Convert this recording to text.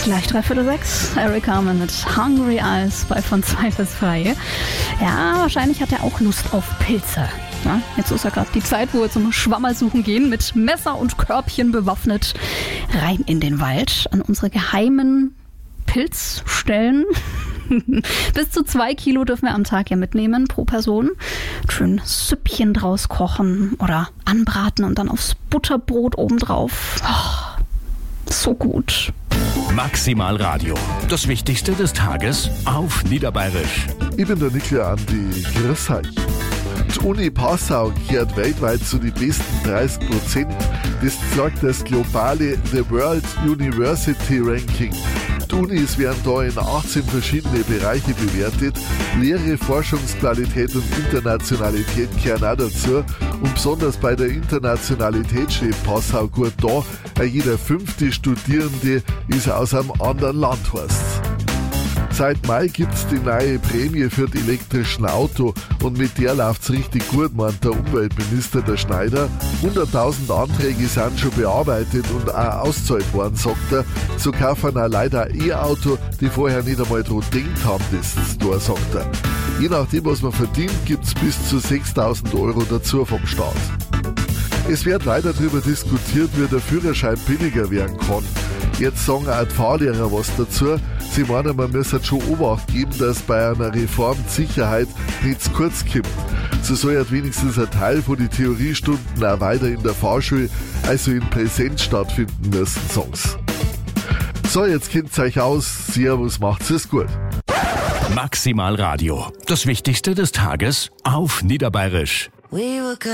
Gleich 5:45. Eric Carmen mit Hungry Eyes bei von 2 bis 3. Ja, wahrscheinlich hat er auch Lust auf Pilze. Ja, jetzt ist ja gerade die Zeit, wo wir zum Schwammersuchen gehen, mit Messer und Körbchen bewaffnet, rein in den Wald, an unsere geheimen Pilzstellen. Bis zu 2 Kilo dürfen wir am Tag ja mitnehmen pro Person. Schön Süppchen draus kochen oder anbraten und dann aufs Butterbrot obendrauf. Oh, so gut. Maximal Radio. Das Wichtigste des Tages auf Niederbayerisch. Ich bin der Niklas Andi. Grüß euch. Die Uni Passau gehört weltweit zu den besten 30%. Das sagt das globale The World University Ranking. Die Unis werden da in 18 verschiedene Bereiche bewertet. Lehre, Forschungsqualität und Internationalität gehören auch dazu. Und besonders bei der Internationalität steht Passau gut da. Jeder 5. Studierende ist aus einem anderen Land, heißt's. Seit Mai gibt's die neue Prämie für das elektrische Auto und mit der läuft's richtig gut, meint der Umweltminister, der Schneider. 100.000 Anträge sind schon bearbeitet und auch ausgezahlt worden, sagt er. So kaufen auch leider ein E-Auto, die vorher nicht einmal dran gedacht haben, das zu tun, sagt er. Je nachdem, was man verdient, gibt's bis zu 6.000 Euro dazu vom Staat. Es wird weiter darüber diskutiert, wie der Führerschein billiger werden kann. Jetzt sagen auch die Fahrlehrer was dazu. Sie meinen, man müsse schon Obacht geben, dass bei einer Reform die Sicherheit nicht zu kurz kommt. So soll ja wenigstens ein Teil von den Theoriestunden auch weiter in der Fahrschule, also in Präsenz stattfinden müssen, sagen sie. So, jetzt kennt's euch aus. Servus, macht's es gut. Maximal Radio. Das Wichtigste des Tages auf Niederbayerisch.